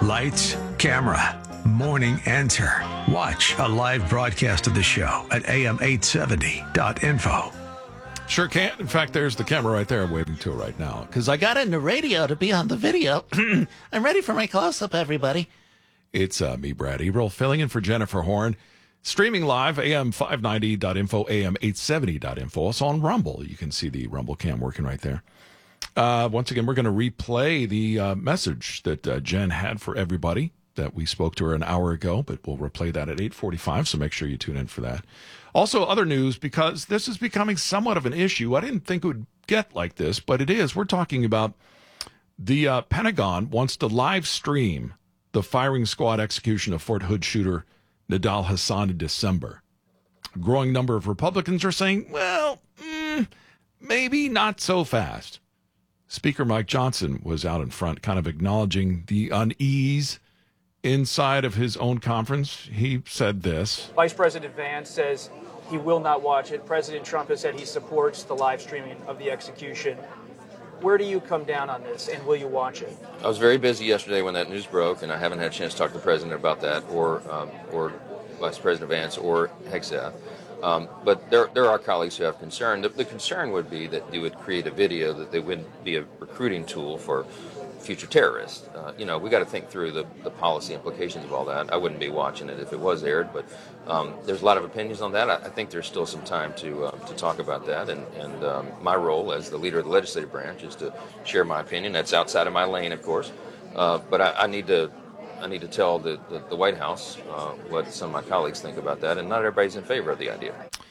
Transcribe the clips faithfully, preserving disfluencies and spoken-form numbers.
Lights, camera, morning enter. Watch a live broadcast of the show at A M eight seventy dot info. Sure can. In fact, there's the camera right there. I'm waving to it right now. Because I got into radio to be on the video. I'm ready for my close-up, everybody. It's uh, me, Brad Eberl, filling in for Jennifer Horn. Streaming live, A M five ninety dot info, A M eight seventy dot info. Also on Rumble. You can see the Rumble cam working right there. Uh, once again, we're going to replay the uh, message that uh, Jen had for everybody that we spoke to her an hour ago, but we'll replay that at eight forty-five, so make sure you tune in for that. Also, other news, because this is becoming somewhat of an issue. I didn't think it would get like this, but it is. We're talking about the uh, Pentagon wants to live stream the firing squad execution of Fort Hood shooter Nidal Hasan in December. A growing number of Republicans are saying, well, mm, maybe not so fast. Speaker Mike Johnson was out in front, kind of acknowledging the unease inside of his own conference. He said this. Vice President Vance says he will not watch it. President Trump has said he supports the live streaming of the execution. Where do you come down on this, and will you watch it? I was very busy yesterday when that news broke, and I haven't had a chance to talk to the president about that, or um, or Vice President Vance, or Hegseth. Um, but there there are colleagues who have concern. The, the concern would be that you would create a video that they wouldn't be a recruiting tool for future terrorists. Uh, you know, we got to think through the, the policy implications of all that. I wouldn't be watching it if it was aired, but um, there's a lot of opinions on that. I, I think there's still some time to uh, to talk about that, and, and um, my role as the leader of the legislative branch is to share my opinion. That's outside of my lane, of course, uh, but I, I need to I need to tell the, the, the White House uh, what some of my colleagues think about that, and not everybody's in favor of the idea.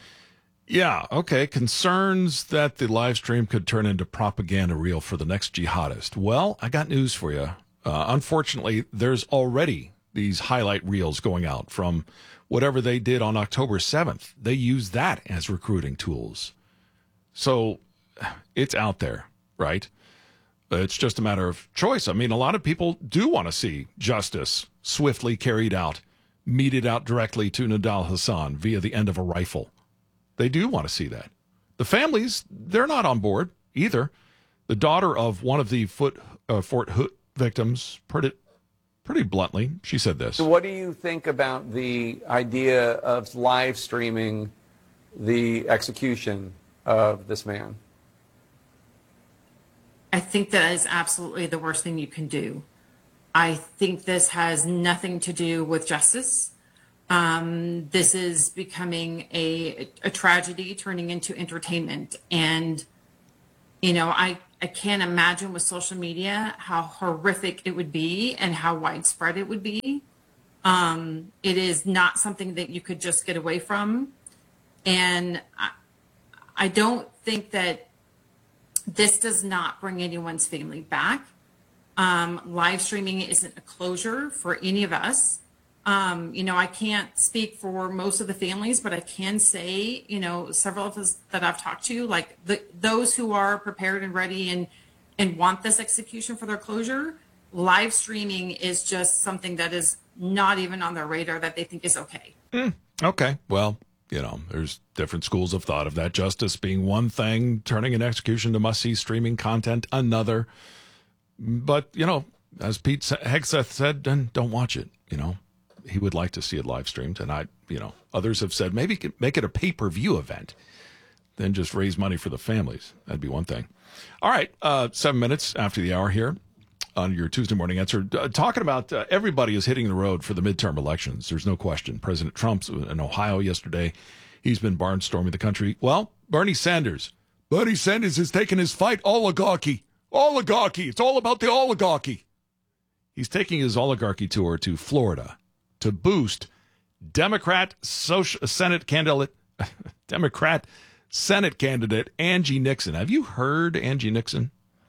Yeah, okay. Concerns that the live stream could turn into propaganda reel for the next jihadist. Well, I got news for you. Uh, unfortunately, there's already these highlight reels going out from whatever they did on October seventh. They use that as recruiting tools. So it's out there, right? It's just a matter of choice. I mean, a lot of people do want to see justice swiftly carried out, meted out directly to Nidal Hasan via the end of a rifle. They do want to see that. The families, they're not on board either. The daughter of one of the foot, uh, Fort Hood victims put it pretty bluntly. She said this. So what do you think about the idea of live streaming the execution of this man? I think that is absolutely the worst thing you can do. I think this has nothing to do with justice. Um, this is becoming a, a tragedy turning into entertainment. And, you know, I, I can't imagine with social media how horrific it would be and how widespread it would be. Um, it is not something that you could just get away from. And I, I don't think that this does not bring anyone's family back. Um, live streaming isn't a closure for any of us. Um, you know, I can't speak for most of the families, but I can say, you know, several of us that I've talked to, like the, those who are prepared and ready and, and want this execution for their closure, live streaming is just something that is not even on their radar that they think is okay. Mm, okay. Well, you know, there's different schools of thought of that. Justice being one thing, turning an execution to must-see streaming content another. But, you know, as Pete Hegseth said, then don't watch it, you know. He would like to see it live streamed, and I, you know, others have said maybe make it a pay-per-view event, then just raise money for the families. That'd be one thing. All right, uh, seven minutes after the hour here on your Tuesday morning answer, uh, talking about uh, everybody is hitting the road for the midterm elections. There's no question. President Trump's in Ohio yesterday. He's been barnstorming the country. Well, Bernie Sanders. Bernie Sanders has taken his fight oligarchy. Oligarchy. It's all about the oligarchy. He's taking his oligarchy tour to Florida to boost Democrat social, Senate candidate, Democrat Senate candidate Angie Nixon. Have you heard Angie Nixon?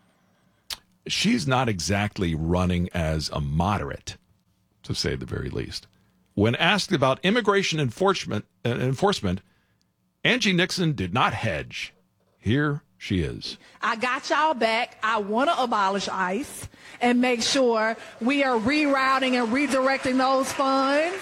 She's not exactly running as a moderate, to say the very least. When asked about immigration enforcement, uh, enforcement, Angie Nixon did not hedge. Here she is. I got y'all back. I want to abolish ICE and make sure we are rerouting and redirecting those funds.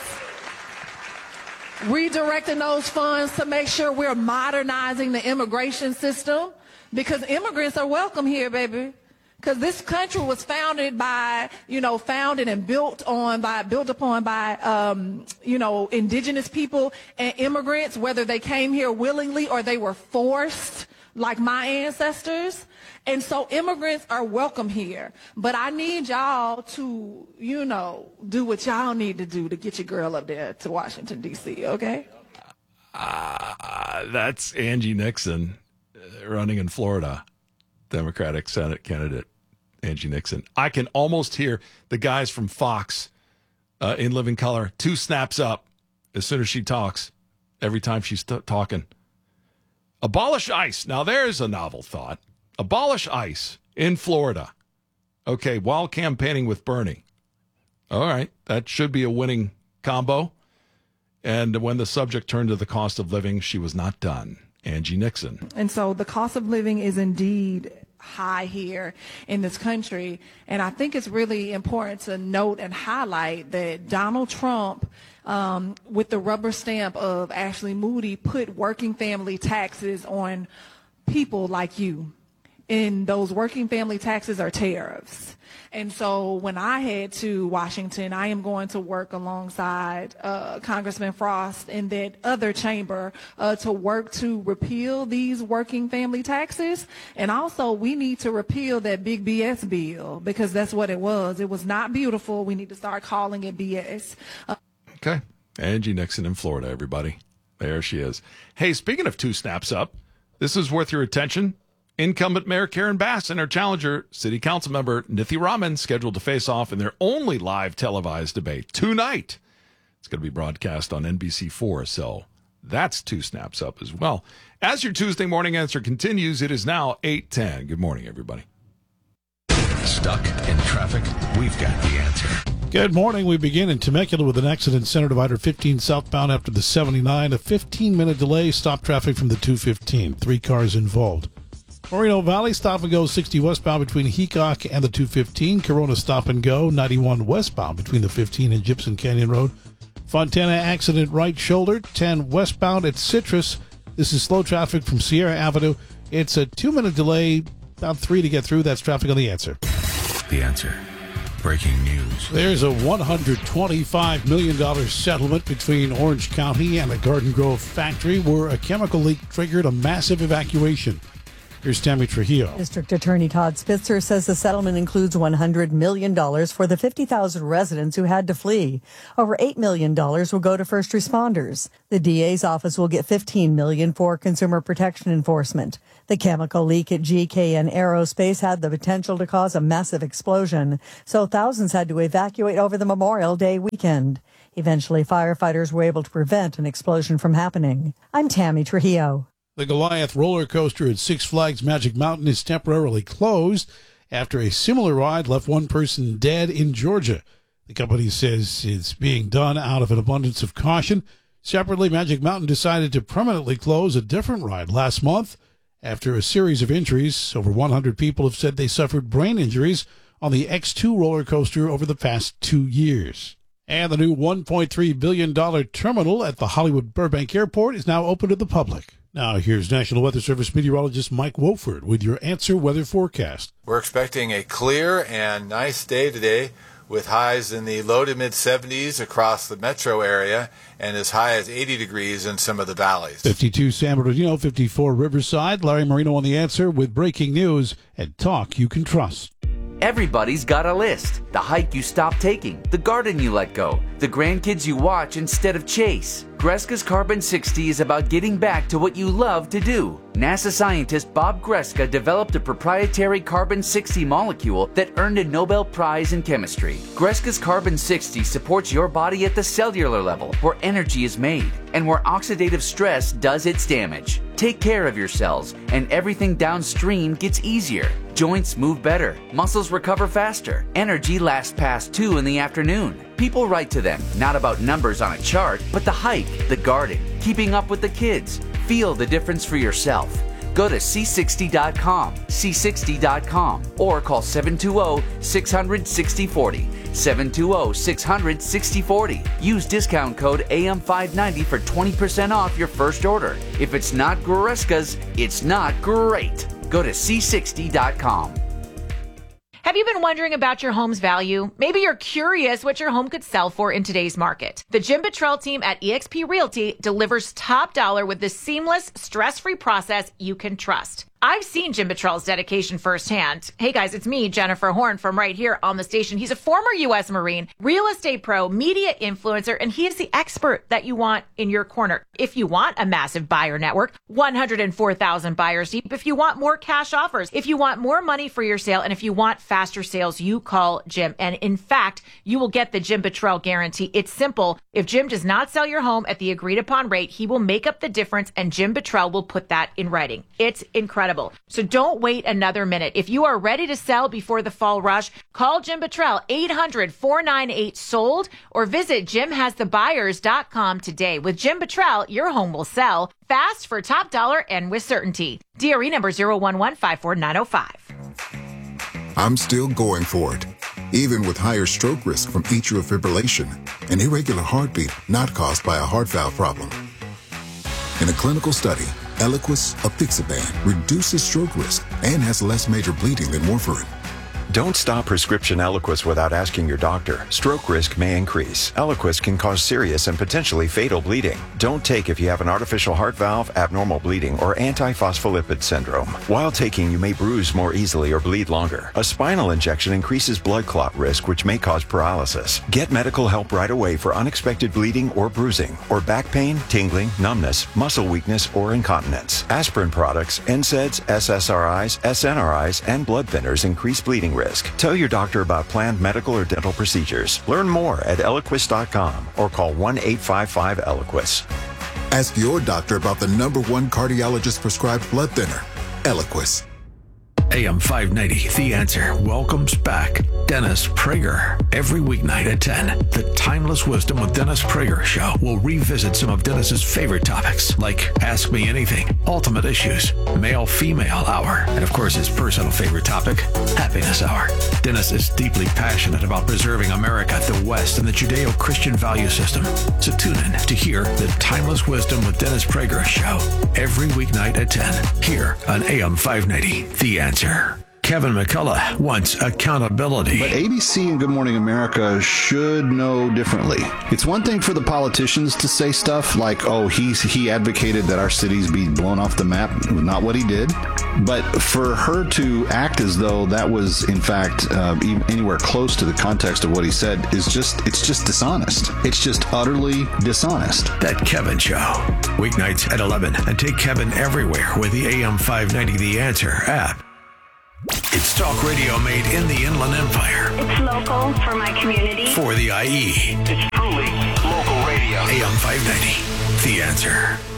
Redirecting those funds to make sure we're modernizing the immigration system, because immigrants are welcome here, baby. Because this country was founded by, you know, founded and built on by, built upon by, um, you know, indigenous people and immigrants, whether they came here willingly or they were forced, like my ancestors. And so immigrants are welcome here. But I need y'all to, you know, do what y'all need to do to get your girl up there to Washington, D C, okay? Uh, that's Angie Nixon uh, running in Florida, Democratic Senate candidate. Angie Nixon. I can almost hear the guys from Fox uh, in Living Color, two snaps up as soon as she talks, every time she's t- talking. Abolish ICE. Now, there's a novel thought. Abolish ICE in Florida. Okay, while campaigning with Bernie. All right, that should be a winning combo. And when the subject turned to the cost of living, she was not done. Angie Nixon. And so the cost of living is indeed high here in this country. And I think it's really important to note and highlight that Donald Trump, um, with the rubber stamp of Ashley Moody, put working family taxes on people like you. And those working family taxes are tariffs. And so when I head to Washington, I am going to work alongside uh, Congressman Frost in that other chamber uh, to work to repeal these working family taxes. And also we need to repeal that big B S bill, because that's what it was. It was not beautiful. We need to start calling it B S. Uh, okay. Angie Nixon in Florida, everybody. There she is. Hey, speaking of two snaps up, this is worth your attention. Incumbent Mayor Karen Bass and her challenger, City Council member Nithi Raman, scheduled to face off in their only live televised debate tonight. It's going to be broadcast on N B C four, so that's two snaps up as well. As your Tuesday morning answer continues, it is now eight ten. Good morning, everybody. Stuck in traffic? We've got the answer. Good morning. We begin in Temecula with an accident, Center Divider fifteen southbound after the seventy-nine. A fifteen-minute delay, stop traffic from the two fifteen. Three cars involved. Moreno Valley, stop and go sixty westbound between Heacock and the two fifteen. Corona, stop and go ninety-one westbound between the fifteen and Gypsum Canyon Road. Fontana, accident right shoulder, ten westbound at Citrus. This is slow traffic from Sierra Avenue. It's a two-minute delay, about three to get through. That's traffic on The Answer. The Answer. Breaking news. There's a one hundred twenty-five million dollars settlement between Orange County and the Garden Grove factory where a chemical leak triggered a massive evacuation. Here's Tammy Trujillo. District Attorney Todd Spitzer says the settlement includes one hundred million dollars for the fifty thousand residents who had to flee. Over eight million dollars will go to first responders. The D A's office will get fifteen million dollars for consumer protection enforcement. The chemical leak at G K N Aerospace had the potential to cause a massive explosion, so thousands had to evacuate over the Memorial Day weekend. Eventually, firefighters were able to prevent an explosion from happening. I'm Tammy Trujillo. The Goliath roller coaster at Six Flags Magic Mountain is temporarily closed after a similar ride left one person dead in Georgia. The company says it's being done out of an abundance of caution. Separately, Magic Mountain decided to permanently close a different ride last month after a series of injuries. Over one hundred people have said they suffered brain injuries on the X two roller coaster over the past two years. And the new one point three billion dollars terminal at the Hollywood Burbank Airport is now open to the public. Now, here's National Weather Service meteorologist Mike Wofford with your Answer Weather Forecast. We're expecting a clear and nice day today with highs in the low to mid seventies across the metro area and as high as eighty degrees in some of the valleys. fifty-two San Bernardino, fifty-four Riverside. Larry Marino on The Answer with breaking news and talk you can trust. Everybody's got a list. The hike you stopped taking, the garden you let go, the grandkids you watch instead of chase. Greska's Carbon sixty is about getting back to what you love to do. NASA scientist Bob Greska developed a proprietary Carbon sixty molecule that earned a Nobel Prize in chemistry. Greska's Carbon sixty supports your body at the cellular level, where energy is made, and where oxidative stress does its damage. Take care of your cells, and everything downstream gets easier. Joints move better, muscles recover faster, energy lasts past two in the afternoon. People write to them, not about numbers on a chart, but the hike, the garden, keeping up with the kids. Feel the difference for yourself. Go to C sixty dot com, C sixty dot com, or call seven two zero, six hundred, sixty forty, seven two zero, six hundred, sixty forty. Use discount code A M five ninety for twenty percent off your first order. If it's not Greska's, it's not great. Go to C sixty dot com. Have you been wondering about your home's value? Maybe you're curious what your home could sell for in today's market. The Jim Buttrell team at eXp Realty delivers top dollar with the seamless, stress-free process you can trust. I've seen Jim Buttrell's dedication firsthand. Hey guys, it's me, Jennifer Horn, from right here on the station. He's a former U S Marine, real estate pro, media influencer, and he is the expert that you want in your corner. If you want a massive buyer network, one hundred four thousand buyers deep, if you want more cash offers, if you want more money for your sale, and if you want faster sales, you call Jim. And in fact, you will get the Jim Buttrell guarantee. It's simple. If Jim does not sell your home at the agreed upon rate, he will make up the difference, and Jim Buttrell will put that in writing. It's incredible. So don't wait another minute. If you are ready to sell before the fall rush, call Jim Buttrell, eight hundred, four nine eight, sold, or visit jim has the buyers dot com today. With Jim Buttrell, your home will sell fast for top dollar and with certainty. D R E number zero one one five four nine zero five. I'm still going for it, even with higher stroke risk from atrial fibrillation, an irregular heartbeat not caused by a heart valve problem. In a clinical study, Eliquis apixaban reduces stroke risk and has less major bleeding than warfarin. Don't stop prescription Eliquis without asking your doctor. Stroke risk may increase. Eliquis can cause serious and potentially fatal bleeding. Don't take if you have an artificial heart valve, abnormal bleeding, or antiphospholipid syndrome. While taking, you may bruise more easily or bleed longer. A spinal injection increases blood clot risk, which may cause paralysis. Get medical help right away for unexpected bleeding or bruising, or back pain, tingling, numbness, muscle weakness, or incontinence. Aspirin products, N SAIDs, S S R Is, S N R Is, and blood thinners increase bleeding risk. Tell your doctor about planned medical or dental procedures. Learn more at eliquis dot com or call one eight five five Eliquis. Ask your doctor about the number one cardiologist prescribed blood thinner, Eliquis. A M five ninety, The Answer welcomes back Dennis Prager. Every weeknight at ten, the Timeless Wisdom with Dennis Prager show will revisit some of Dennis's favorite topics, like Ask Me Anything, Ultimate Issues, Male-Female Hour, and of course his personal favorite topic, Happiness Hour. Dennis is deeply passionate about preserving America, the West, and the Judeo-Christian value system. So tune in to hear the Timeless Wisdom with Dennis Prager show every weeknight at ten, here on A M five ninety, The Answer. Kevin McCullough wants accountability. But A B C and Good Morning America should know differently. It's one thing for the politicians to say stuff like, oh, he's, he advocated that our cities be blown off the map. Not what he did. But for her to act as though that was, in fact, uh, anywhere close to the context of what he said is just, it's just dishonest. It's just utterly dishonest. That Kevin Show. Weeknights at eleven. And take Kevin everywhere with the A M five ninety The Answer app. It's talk radio made in the Inland Empire. It's local for my community. For the I E. It's truly local radio. A M five ninety, The Answer.